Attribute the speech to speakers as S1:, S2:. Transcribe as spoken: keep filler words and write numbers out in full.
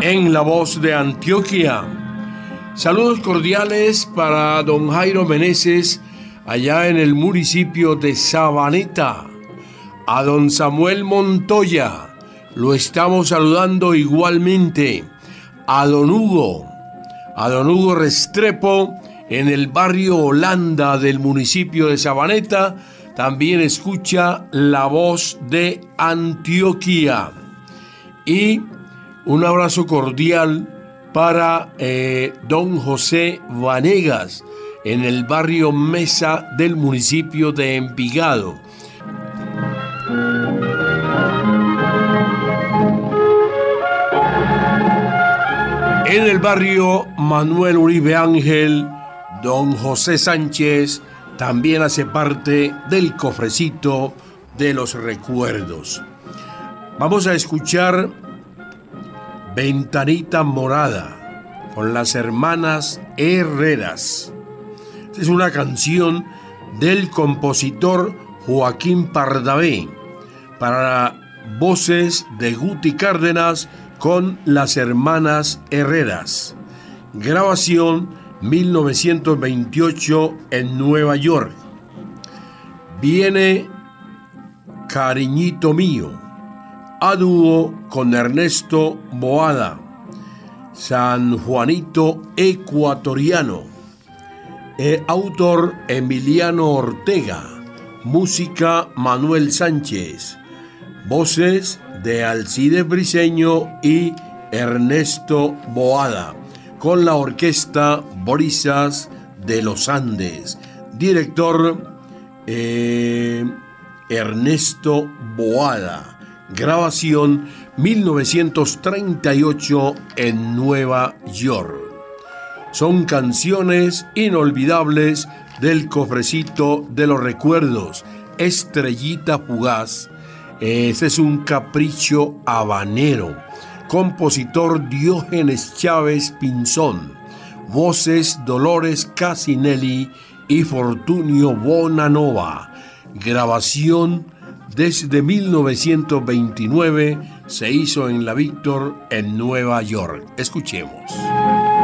S1: en la voz de Antioquia. Saludos cordiales para don Jairo Meneses, allá en el municipio de Sabaneta. A don Samuel Montoya, lo estamos saludando igualmente. A don Hugo, a don Hugo Restrepo, en el barrio Holanda del municipio de Sabaneta, también escucha la voz de Antioquia. Y un abrazo cordial para eh, don José Vanegas, en el barrio Mesa del municipio de Envigado. En el barrio Manuel Uribe Ángel, don José Sánchez también hace parte del cofrecito de los recuerdos. Vamos a escuchar Ventanita Morada con las hermanas Herreras. Esta es una canción del compositor Joaquín Pardavé para voces de Guti Cárdenas con las hermanas Herreras. Grabación mil novecientos veintiocho en Nueva York. Viene Cariñito Mío, a dúo con Ernesto Boada, San Juanito Ecuatoriano, eh, autor Emiliano Ortega, música Manuel Sánchez, voces de Alcides Briceño y Ernesto Boada, con la orquesta Brisas de los Andes, director eh, Ernesto Boada. Grabación mil novecientos treinta y ocho en Nueva York. Son canciones inolvidables del cofrecito de los recuerdos. Estrellita Fugaz. Ese es un capricho habanero. Compositor Diógenes Chávez Pinzón. Voces Dolores Casinelli y Fortunio Bonanova. Grabación desde mil novecientos veintinueve, se hizo en la Victor en Nueva York. Escuchemos.